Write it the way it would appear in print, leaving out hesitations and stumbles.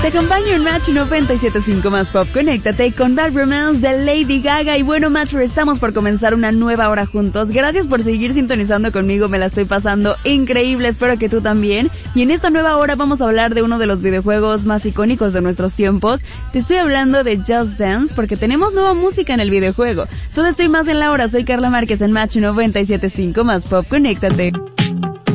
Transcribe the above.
Te acompaño en Match 97.5 más Pop. Conéctate con Bad Romance de Lady Gaga. Y bueno, Match, estamos por comenzar una nueva hora juntos. Gracias por seguir sintonizando conmigo, me la estoy pasando increíble, espero que tú también. Y en esta nueva hora vamos a hablar de uno de los videojuegos más icónicos de nuestros tiempos. Te estoy hablando de Just Dance, porque tenemos nueva música en el videojuego. Todo esto y más en la hora. Soy Carla Márquez en Match 97.5 más Pop. Conéctate.